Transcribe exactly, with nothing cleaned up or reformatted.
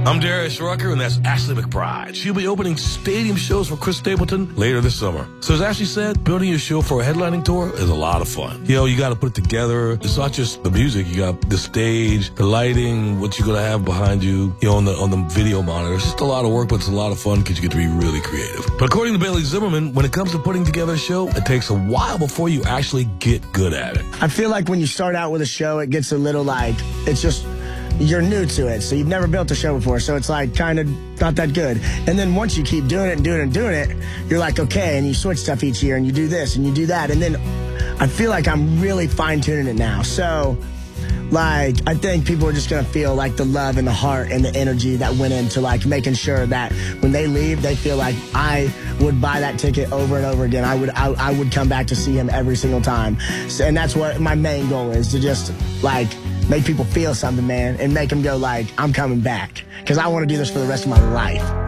I'm Darius Rucker, and that's Ashley McBride. She'll be opening stadium shows for Chris Stapleton later this summer. So as Ashley said, building your show for a headlining tour is a lot of fun. You know, you got to put it together. It's not just the music. You got the stage, the lighting, what you're going to have behind you, you know, on the, on the video monitor. It's just a lot of work, but it's a lot of fun because you get to be really creative. But according to Bailey Zimmerman, when it comes to putting together a show, it takes a while before you actually get good at it. I feel like when you start out with a show, it gets a little like, it's just, you're new to it, so you've never built a show before, so it's like kind of not that good. And then once you keep doing it and doing it and doing it, you're like, okay, and you switch stuff each year, and you do this, and you do that, and then I feel like I'm really fine-tuning it now. So, like, I think people are just going to feel, like, the love and the heart and the energy that went into, like, making sure that when they leave, they feel like I would buy that ticket over and over again. I would I, I would come back to see him every single time. So, and that's what my main goal is, to just, like, make people feel something, man, and make them go like, I'm coming back. Because I want to do this for the rest of my life.